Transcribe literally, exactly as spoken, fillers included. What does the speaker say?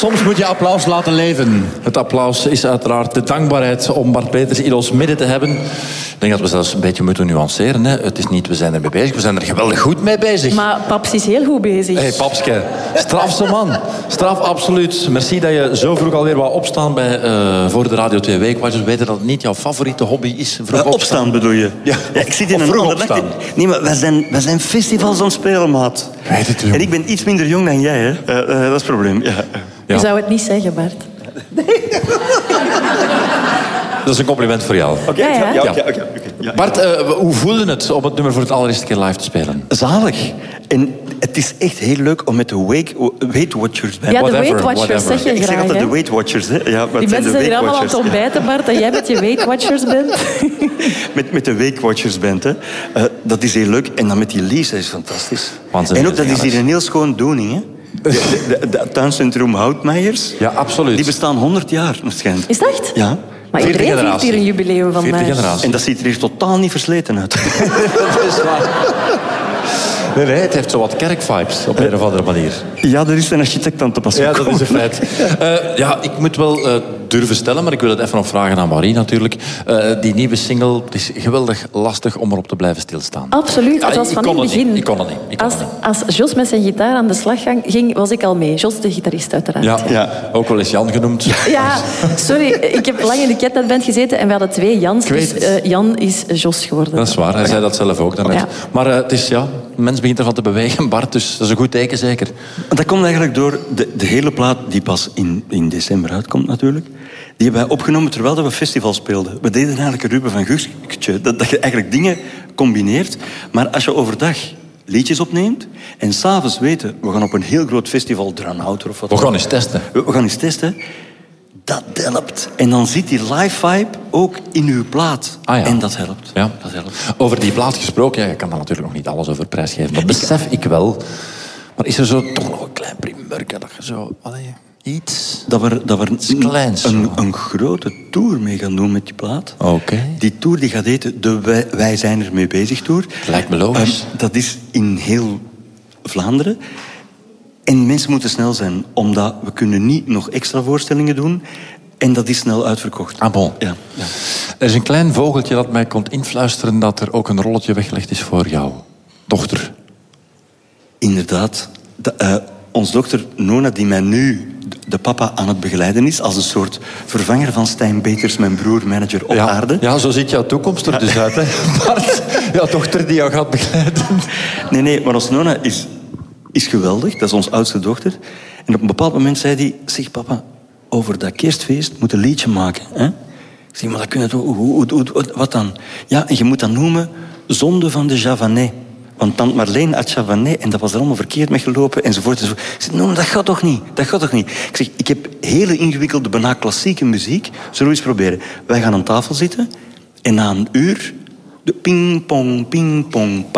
Soms moet je applaus laten leven. Het applaus is uiteraard de dankbaarheid om Bart Peters in ons midden te hebben. Ik denk dat we zelfs een beetje moeten nuanceren. Hè. Het is niet, we zijn ermee bezig, we zijn er geweldig goed mee bezig. Maar Paps is heel goed bezig. Hé, hey, Papske. Strafse man. Straf, absoluut. Merci dat je zo vroeg alweer wou opstaan bij, uh, voor de Radio twee Weekwatchers. We weten dat het niet jouw favoriete hobby is. Vroeg uh, opstaan. opstaan bedoel je? Ja, ja ik zit in een vroeg ander nacht. Nee, maar wij zijn, wij zijn festivals aan het spelen, maat. Weet het, jong. En ik ben iets minder jong dan jij, hè. Uh, uh, dat is het probleem, ja. Je ja. zou het niet zeggen, Bart. Nee. Dat is een compliment voor jou. Oké, okay, ja, ja. ja, okay, okay, ja. Bart, uh, hoe voelde het om het nummer voor het allereerste keer live te spelen? Zalig. En het is echt heel leuk om met de wake, Weight Watchers bij. Ja, de whatever, Weight Watchers whatever. zeg je Ik graag, zeg altijd hè? de Weight Watchers. Hè. Ja, die mensen zijn hier allemaal aan het ontbijten, Bart, en jij met je Weight Watchers bent. met, met de Wake Watchers bent, hè. Uh, dat is heel leuk. En dan met die Lisa is fantastisch. En ook, dat is hier een heel schoon doening, hè. De, de, de, de tuincentrum Houtmeijers. Ja, absoluut. Die bestaan honderd jaar, waarschijnlijk. Is dat echt? Ja. Maar iedereen viert hier een jubileum vandaag. En dat ziet er hier totaal niet versleten uit. Dat is waar. Nee, nee, het heeft zo wat kerkvibes op een of andere manier. Ja, er is een architect aan te pas. Ja, dat is een feit. Uh, ja, ik moet wel uh, durven stellen, maar ik wil het even nog vragen aan Marie natuurlijk. Uh, die nieuwe single, het is geweldig lastig om erop te blijven stilstaan. Absoluut, ja, het was van in het begin. Niet. Ik kon het niet. Ik kon als, het niet. als Jos met zijn gitaar aan de slag ging, was ik al mee. Jos, de gitarist uiteraard. Ja, ja, ook wel eens Jan genoemd. Ja, sorry, ik heb lang in de Catnet-band gezeten en we hadden twee Jans. Dus uh, Jan is Jos geworden. Dat is waar, hij ja. zei dat zelf ook daarnet. Ja. Maar uh, het is, ja, een mens begint ervan te bewegen, Bart, dus dat is een goed teken zeker. Dat komt eigenlijk door de, de hele plaat die pas in, in december uitkomt natuurlijk. Die hebben wij opgenomen terwijl we festival speelden. We deden eigenlijk een Ruben van Guskje. Dat, dat je eigenlijk dingen combineert. Maar als je overdag liedjes opneemt en s'avonds weten, we gaan op een heel groot festival, Dranhouter of wat. We gaan eens testen. We, we gaan eens testen. Dat helpt. En dan zit die live vibe ook in uw plaat. Ah, ja. En dat helpt. Ja. dat helpt. Over die plaat gesproken, ja, je kan daar natuurlijk nog niet alles over prijsgeven. Dat besef ik wel. Maar is er zo toch nog een klein primeurke dat je zo... Allee, iets... Dat we, dat we een, kleins, een, een grote tour mee gaan doen met die plaat. Oké. Okay. Die tour die gaat heten de Wij, Wij zijn er mee bezig tour. Lijkt me logisch. Uh, dat is in heel Vlaanderen. En mensen moeten snel zijn, omdat we kunnen niet nog extra voorstellingen doen. En dat is snel uitverkocht. Ah bon. Ja, ja. Er is een klein vogeltje dat mij komt influisteren dat er ook een rolletje weggelegd is voor jouw dochter. Inderdaad. De, uh, ons dochter Nona, die mij nu de papa aan het begeleiden is, als een soort vervanger van Stijn Beters, mijn broer, manager op ja, aarde. Ja, zo ziet jouw toekomst er ja. dus uit, hè? Bart, jouw dochter die jou gaat begeleiden. Nee, nee, maar ons Nona is, is geweldig. Dat is onze oudste dochter. En op een bepaald moment zei hij, zeg papa, over dat kerstfeest moet een liedje maken. Hè? Ik zeg, maar dat kun je toch... Hoe, hoe, hoe, wat dan? Ja, en je moet dat noemen Zonde van de Javanais. Want tante Marleen had Javanais en dat was er allemaal verkeerd mee gelopen enzovoort. enzovoort. Ik zeg, no, dat gaat toch niet? Dat gaat toch niet? Ik zeg, ik heb hele ingewikkelde, bijna klassieke muziek. Zullen we eens proberen? Wij gaan aan tafel zitten en na een uur... de ping-pong, ping-pong...